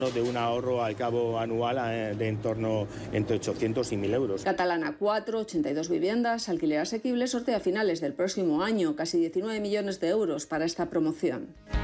de un ahorro al cabo anual de en torno entre 800 y 1.000 euros. Catalana 4, 82 viviendas, alquiler asequible, sortea a finales del próximo año, casi 19 millones de euros para esta promoción.